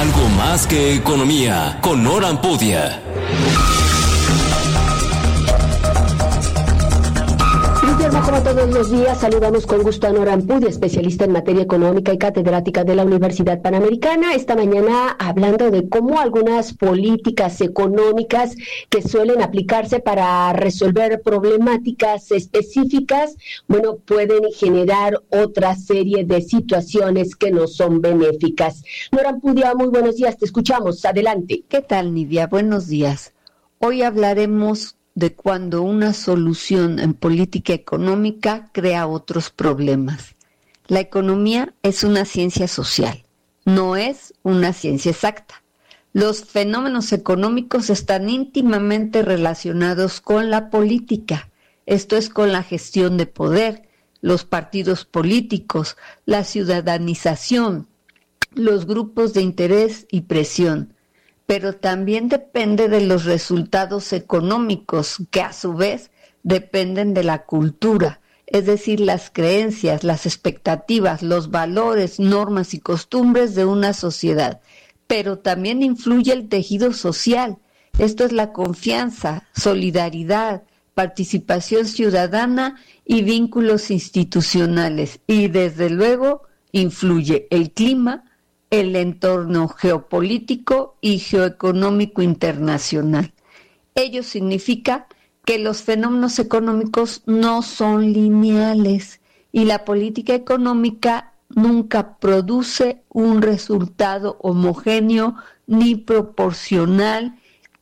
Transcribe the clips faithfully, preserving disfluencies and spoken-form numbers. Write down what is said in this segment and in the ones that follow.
Algo más que economía, con Nora Ampudia. Como todos los días, saludamos con gusto a Nora Ampudia, especialista en materia económica y catedrática de la Universidad Panamericana. Esta mañana hablando de cómo algunas políticas económicas que suelen aplicarse para resolver problemáticas específicas, bueno, pueden generar otra serie de situaciones que no son benéficas. Nora Ampudia, muy buenos días, te escuchamos, adelante. ¿Qué tal, Nidia? Buenos días. Hoy hablaremos de cuando una solución en política económica crea otros problemas. La economía es una ciencia social, no es una ciencia exacta. Los fenómenos económicos están íntimamente relacionados con la política, esto es con la gestión de poder, los partidos políticos, la ciudadanización, los grupos de interés y presión. Pero también depende de los resultados económicos, que a su vez dependen de la cultura, es decir, las creencias, las expectativas, los valores, normas y costumbres de una sociedad. Pero también influye el tejido social, esto es la confianza, solidaridad, participación ciudadana y vínculos institucionales. Y desde luego influye el clima, el entorno geopolítico y geoeconómico internacional. Ello significa que los fenómenos económicos no son lineales y la política económica nunca produce un resultado homogéneo, ni proporcional,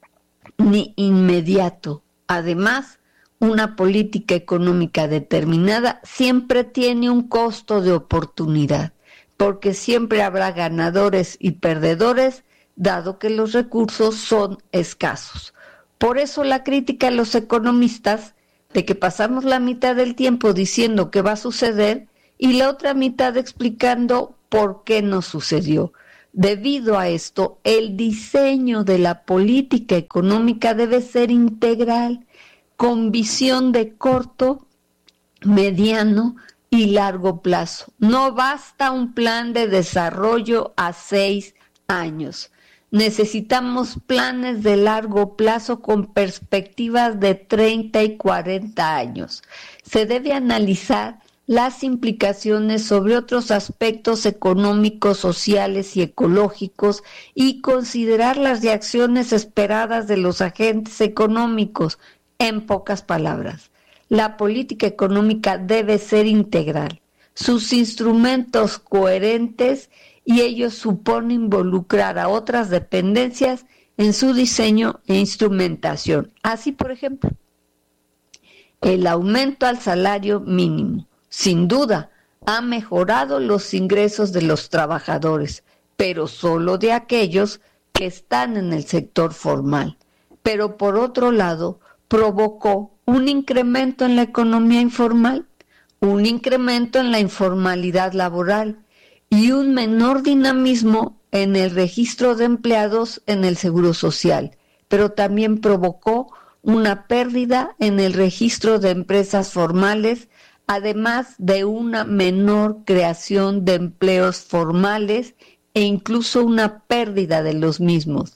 ni inmediato. Además, una política económica determinada siempre tiene un costo de oportunidad, porque siempre habrá ganadores y perdedores, dado que los recursos son escasos. Por eso la crítica a los economistas de que pasamos la mitad del tiempo diciendo que va a suceder y la otra mitad explicando por qué no sucedió. Debido a esto, el diseño de la política económica debe ser integral, con visión de corto, mediano y largo plazo. No basta un plan de desarrollo a seis años. Necesitamos planes de largo plazo con perspectivas de treinta y cuarenta años. Se debe analizar las implicaciones sobre otros aspectos económicos, sociales y ecológicos y considerar las reacciones esperadas de los agentes económicos. En pocas palabras, la política económica debe ser integral, sus instrumentos coherentes, y ello supone involucrar a otras dependencias en su diseño e instrumentación. Así, por ejemplo, el aumento al salario mínimo, sin duda, ha mejorado los ingresos de los trabajadores, pero solo de aquellos que están en el sector formal. Pero por otro lado, provocó un incremento en la economía informal, un incremento en la informalidad laboral y un menor dinamismo en el registro de empleados en el Seguro Social, pero también provocó una pérdida en el registro de empresas formales, además de una menor creación de empleos formales e incluso una pérdida de los mismos.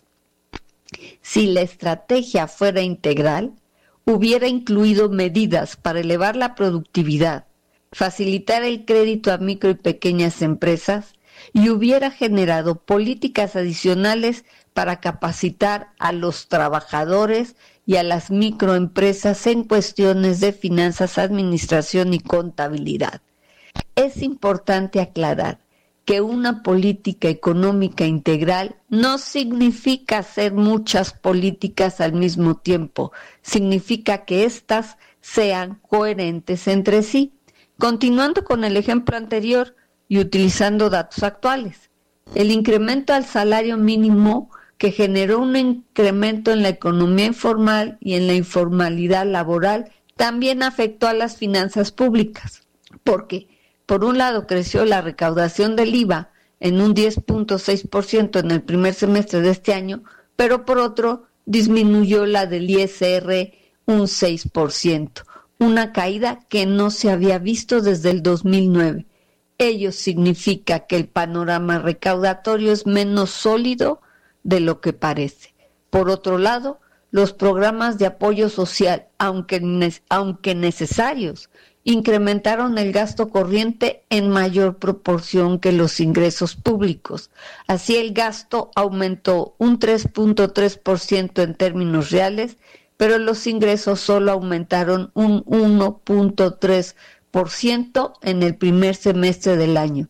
Si la estrategia fuera integral, hubiera incluido medidas para elevar la productividad, facilitar el crédito a micro y pequeñas empresas y hubiera generado políticas adicionales para capacitar a los trabajadores y a las microempresas en cuestiones de finanzas, administración y contabilidad. Es importante aclarar que una política económica integral no significa hacer muchas políticas al mismo tiempo, significa que éstas sean coherentes entre sí. Continuando con el ejemplo anterior y utilizando datos actuales, el incremento al salario mínimo que generó un incremento en la economía informal y en la informalidad laboral también afectó a las finanzas públicas, porque por un lado creció la recaudación del I V A en un diez punto seis por ciento en el primer semestre de este año, pero por otro disminuyó la del I S R un seis por ciento, una caída que no se había visto desde el dos mil nueve. Ello significa que el panorama recaudatorio es menos sólido de lo que parece. Por otro lado, los programas de apoyo social, aunque, aunque necesarios, incrementaron el gasto corriente en mayor proporción que los ingresos públicos. Así el gasto aumentó un tres punto tres por ciento en términos reales, pero los ingresos solo aumentaron un uno punto tres por ciento en el primer semestre del año.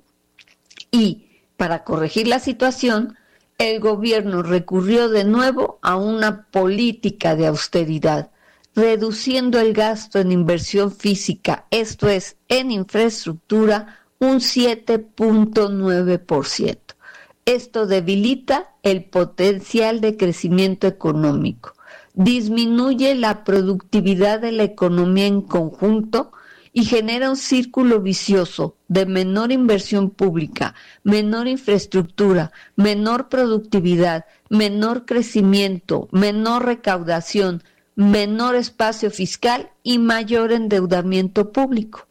Y, para corregir la situación, el gobierno recurrió de nuevo a una política de austeridad, reduciendo el gasto en inversión física, esto es, en infraestructura, un siete punto nueve por ciento. Esto debilita el potencial de crecimiento económico, disminuye la productividad de la economía en conjunto y genera un círculo vicioso de menor inversión pública, menor infraestructura, menor productividad, menor crecimiento, menor recaudación, menor espacio fiscal y mayor endeudamiento público,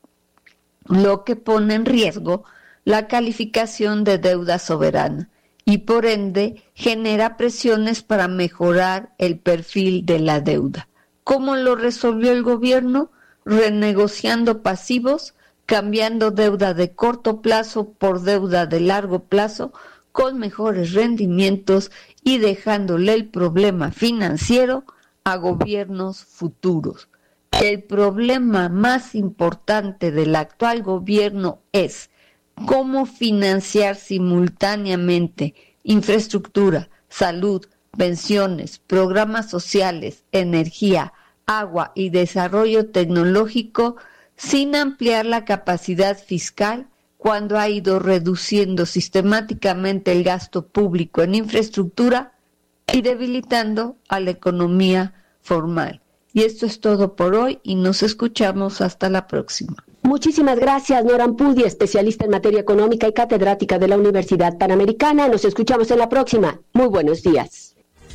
lo que pone en riesgo la calificación de deuda soberana y por ende genera presiones para mejorar el perfil de la deuda. ¿Cómo lo resolvió el gobierno? Renegociando pasivos, cambiando deuda de corto plazo por deuda de largo plazo con mejores rendimientos y dejándole el problema financiero a gobiernos futuros. El problema más importante del actual gobierno es cómo financiar simultáneamente infraestructura, salud, pensiones, programas sociales, energía, agua y desarrollo tecnológico sin ampliar la capacidad fiscal cuando ha ido reduciendo sistemáticamente el gasto público en infraestructura y debilitando a la economía formal. Y esto es todo por hoy y nos escuchamos hasta la próxima. Muchísimas gracias, Nora Ampudia, especialista en materia económica y catedrática de la Universidad Panamericana. Nos escuchamos en la próxima. Muy buenos días.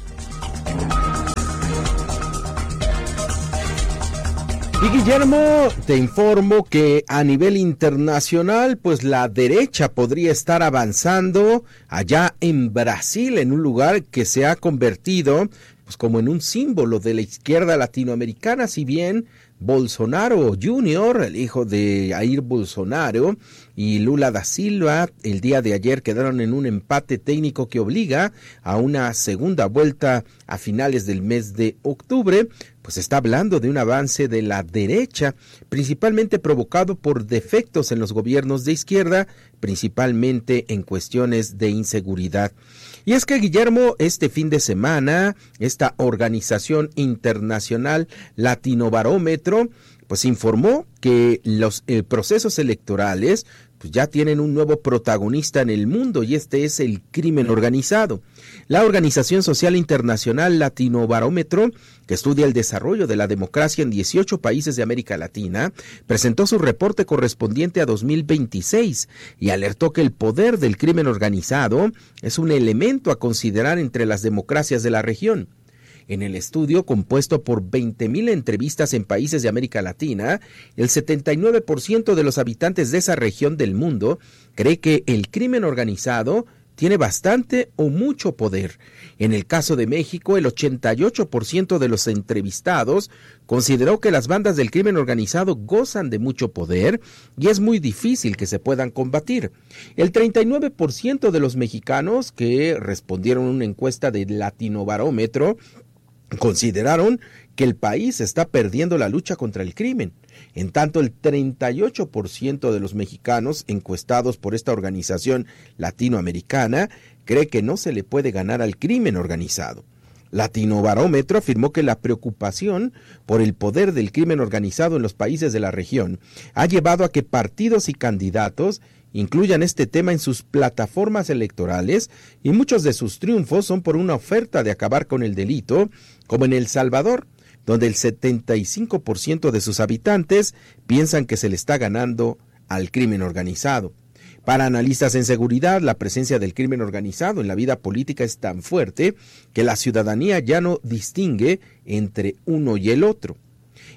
Y Guillermo, te informo que a nivel internacional, pues la derecha podría estar avanzando allá en Brasil, en un lugar que se ha convertido pues como en un símbolo de la izquierda latinoamericana, si bien Bolsonaro junior, el hijo de Jair Bolsonaro, y Lula da Silva el día de ayer quedaron en un empate técnico que obliga a una segunda vuelta a finales del mes de octubre. Pues está hablando de un avance de la derecha, principalmente provocado por defectos en los gobiernos de izquierda, principalmente en cuestiones de inseguridad. Y es que, Guillermo, este fin de semana, esta organización internacional Latinobarómetro, pues informó que los eh, procesos electorales pues ya tienen un nuevo protagonista en el mundo, y este es el crimen organizado. La Organización Social Internacional Latinobarómetro, que estudia el desarrollo de la democracia en dieciocho países de América Latina, presentó su reporte correspondiente a dos mil veintiséis y alertó que el poder del crimen organizado es un elemento a considerar entre las democracias de la región. En el estudio, compuesto por veinte mil entrevistas en países de América Latina, el setenta y nueve por ciento de los habitantes de esa región del mundo cree que el crimen organizado tiene bastante o mucho poder. En el caso de México, el ochenta y ocho por ciento de los entrevistados consideró que las bandas del crimen organizado gozan de mucho poder y es muy difícil que se puedan combatir. El treinta y nueve por ciento de los mexicanos que respondieron a una encuesta de Latinobarómetro consideraron que el país está perdiendo la lucha contra el crimen. En tanto, el treinta y ocho por ciento de los mexicanos encuestados por esta organización latinoamericana cree que no se le puede ganar al crimen organizado. Latinobarómetro afirmó que la preocupación por el poder del crimen organizado en los países de la región ha llevado a que partidos y candidatos incluyan este tema en sus plataformas electorales, y muchos de sus triunfos son por una oferta de acabar con el delito, como en El Salvador, donde el setenta y cinco por ciento de sus habitantes piensan que se le está ganando al crimen organizado. Para analistas en seguridad, la presencia del crimen organizado en la vida política es tan fuerte que la ciudadanía ya no distingue entre uno y el otro.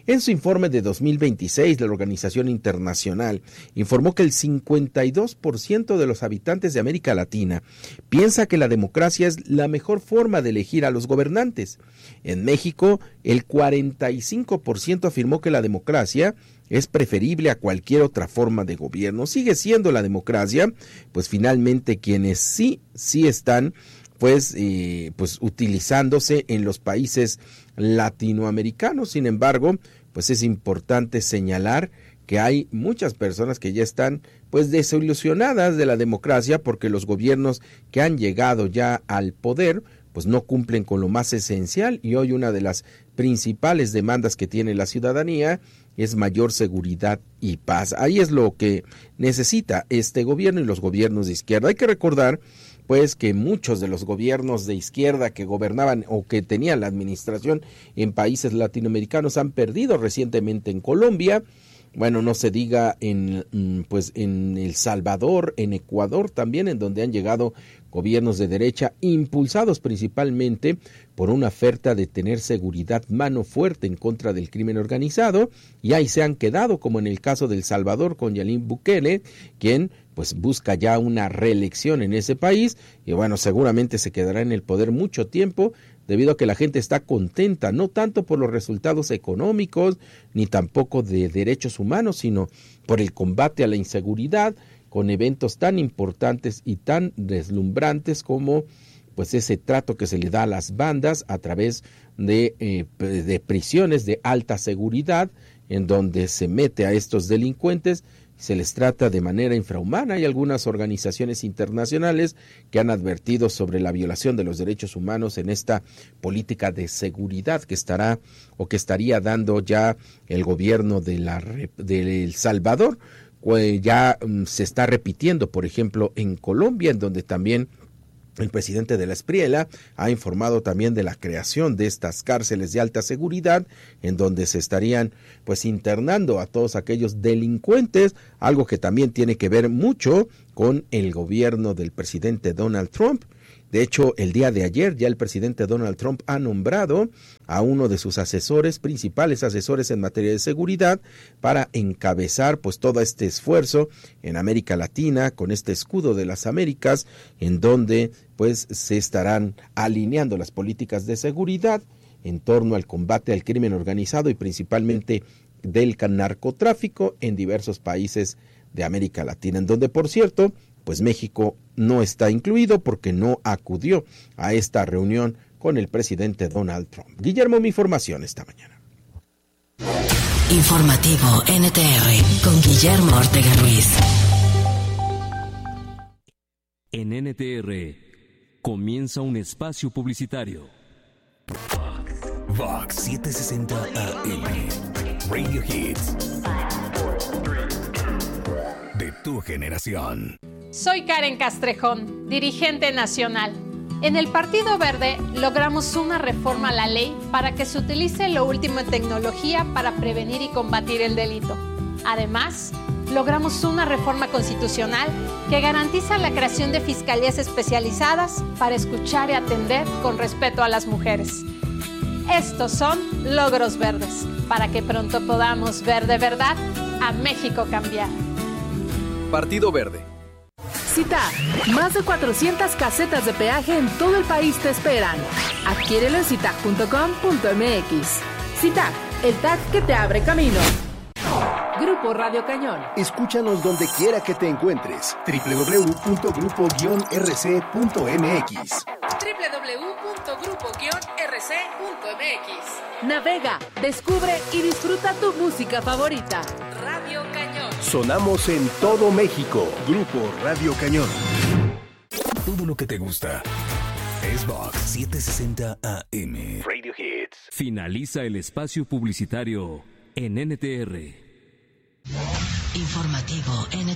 En su informe de dos mil veintiséis, la organización internacional informó que el cincuenta y dos por ciento de los habitantes de América Latina piensa que la democracia es la mejor forma de elegir a los gobernantes. En México, el cuarenta y cinco por ciento afirmó que la democracia es preferible a cualquier otra forma de gobierno. Sigue siendo la democracia, pues finalmente quienes sí, sí están pues, eh, pues utilizándose en los países latinoamericanos. Sin embargo, pues es importante señalar que hay muchas personas que ya están pues desilusionadas de la democracia porque los gobiernos que han llegado ya al poder pues no cumplen con lo más esencial, y hoy una de las principales demandas que tiene la ciudadanía es mayor seguridad y paz. Ahí es lo que necesita este gobierno y los gobiernos de izquierda. Hay que recordar pues que muchos de los gobiernos de izquierda que gobernaban o que tenían la administración en países latinoamericanos han perdido recientemente en Colombia. Bueno, no se diga en pues en El Salvador, en Ecuador también, en donde han llegado gobiernos de derecha impulsados principalmente por una oferta de tener seguridad mano fuerte en contra del crimen organizado, y ahí se han quedado, como en el caso de El Salvador con Nayib Bukele, quien pues busca ya una reelección en ese país, y bueno, seguramente se quedará en el poder mucho tiempo, debido a que la gente está contenta, no tanto por los resultados económicos, ni tampoco de derechos humanos, sino por el combate a la inseguridad, con eventos tan importantes y tan deslumbrantes como pues ese trato que se le da a las bandas a través de, eh, de prisiones de alta seguridad, en donde se mete a estos delincuentes, se les trata de manera infrahumana. Hay algunas organizaciones internacionales que han advertido sobre la violación de los derechos humanos en esta política de seguridad que estará o que estaría dando ya el gobierno de, la, de El Salvador. Pues ya um, se está repitiendo, por ejemplo, en Colombia, en donde también el presidente de la Espriela ha informado también de la creación de estas cárceles de alta seguridad, en donde se estarían pues internando a todos aquellos delincuentes, algo que también tiene que ver mucho con el gobierno del presidente Donald Trump. De hecho, el día de ayer ya el presidente Donald Trump ha nombrado a uno de sus asesores, principales asesores en materia de seguridad, para encabezar pues todo este esfuerzo en América Latina, con este escudo de las Américas, en donde pues se estarán alineando las políticas de seguridad en torno al combate al crimen organizado y principalmente del narcotráfico en diversos países de América Latina, en donde, por cierto, pues México no está incluido porque no acudió a esta reunión con el presidente Donald Trump. Guillermo, mi información esta mañana. Informativo N T R con Guillermo Ortega Ruiz. En N T R comienza un espacio publicitario. Vox setecientos sesenta A M Radio Hits de tu generación. Soy Karen Castrejón, dirigente nacional. En el Partido Verde logramos una reforma a la ley para que se utilice lo último en tecnología para prevenir y combatir el delito. Además, logramos una reforma constitucional que garantiza la creación de fiscalías especializadas para escuchar y atender con respeto a las mujeres. Estos son logros verdes, para que pronto podamos ver de verdad a México cambiar. Partido Verde. CITAG, más de cuatrocientas casetas de peaje en todo el país te esperan. Adquiérelo en citag punto com punto m x. CITAG, el tag que te abre camino. Grupo Radio Cañón. Escúchanos donde quiera que te encuentres. doble u doble u doble u punto grupo guion r c punto m x. doble u doble u doble u punto grupo guion r c punto m x. Navega, descubre y disfruta tu música favorita. Radio Cañón. Sonamos en todo México. Grupo Radio Cañón. Todo lo que te gusta es Vox setecientos sesenta A M Radio Hits. Finaliza el espacio publicitario en N T R. Informativo N T R.